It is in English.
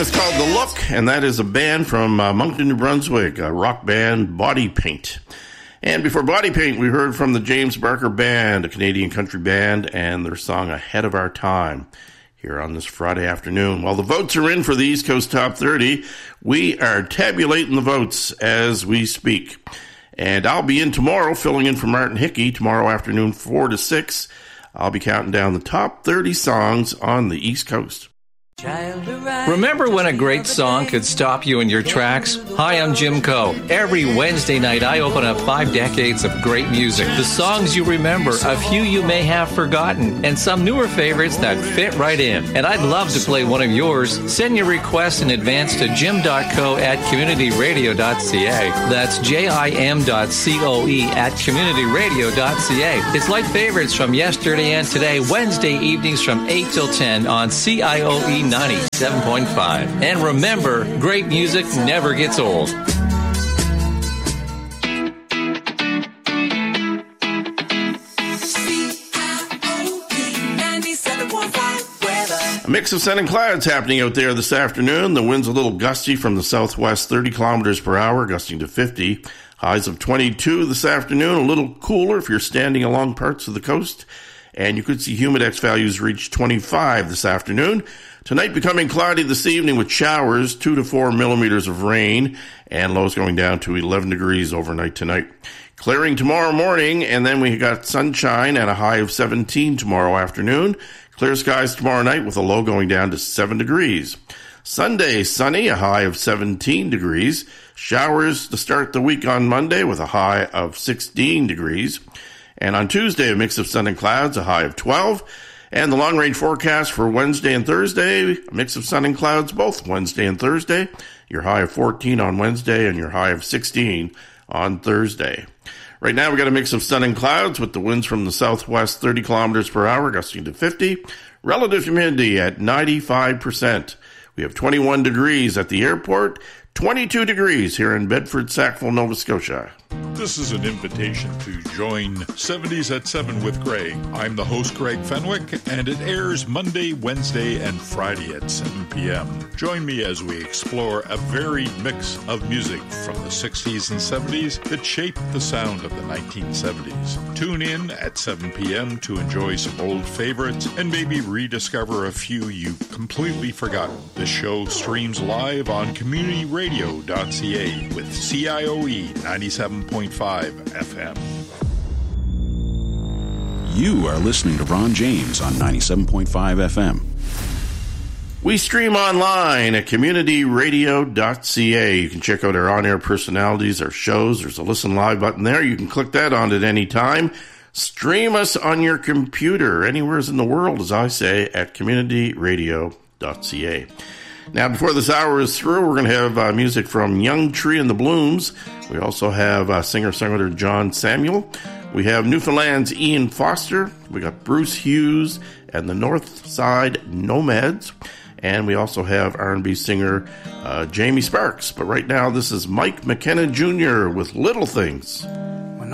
is called The Look, and that is a band from Moncton, New Brunswick, a rock band, Body Paint. And before Body Paint, we heard from the James Barker Band, a Canadian country band, and their song Ahead of Our Time here on this Friday afternoon. While the votes are in for the East Coast Top 30, we are tabulating the votes as we speak. And I'll be in tomorrow, filling in for Martin Hickey, tomorrow afternoon 4 to 6. I'll be counting down the top 30 songs on the East Coast. Remember when a great song could stop you in your tracks? Hi, I'm Jim Coe. Every Wednesday night, I open up 5 decades of great music. The songs you remember, a few you may have forgotten, and some newer favorites that fit right in. And I'd love to play one of yours. Send your request in advance to jim.coe@communityradio.ca. That's jim.coe@communityradio.ca. It's like favorites from yesterday and today, Wednesday evenings from 8 till 10 on CIOE 97.5. And remember, great music never gets old. A mix of sun and clouds happening out there this afternoon. The wind's a little gusty from the southwest, 30 kilometers per hour, gusting to 50. Highs of 22 this afternoon, a little cooler if you're standing along parts of the coast. And you could see humidex values reach 25 this afternoon. Tonight becoming cloudy this evening with showers, 2 to 4 millimeters of rain, and lows going down to 11 degrees overnight tonight. Clearing tomorrow morning, and then we got sunshine and a high of 17 tomorrow afternoon. Clear skies tomorrow night with a low going down to 7 degrees. Sunday, sunny, a high of 17 degrees. Showers to start the week on Monday with a high of 16 degrees. And on Tuesday, a mix of sun and clouds, a high of 12. And the long-range forecast for Wednesday and Thursday, a mix of sun and clouds both Wednesday and Thursday. Your high of 14 on Wednesday and your high of 16 on Thursday. Right now, we got a mix of sun and clouds with the winds from the southwest 30 kilometers per hour, gusting to 50. Relative humidity at 95%. We have 21 degrees at the airport, 22 degrees here in Bedford, Sackville, Nova Scotia. This is an invitation to join 70s at 7 with Greg. I'm the host, Greg Fenwick, and it airs Monday, Wednesday, and Friday at 7 p.m. Join me as we explore a varied mix of music from the 60s and 70s that shaped the sound of the 1970s. Tune in at 7 p.m. to enjoy some old favorites and maybe rediscover a few you've completely forgotten. This show streams live on communityradio.ca with CIOE 97.5 FM. You are listening to Ron James on 97.5 FM. We stream online at communityradio.ca. You can check out our on-air personalities, our shows. There's a listen live button there. You can click that on at any time. Stream us on your computer, anywhere in the world, as I say, at communityradio.ca. Now, before this hour is through, we're going to have music from Young Tree and the Blooms. We also have singer-songwriter John Samuel. We have Newfoundland's Ian Foster. We got Bruce Hughes and the North Side Nomads. And we also have R&B singer Jamie Sparks. But right now, this is Mike McKenna Jr. with Little Things.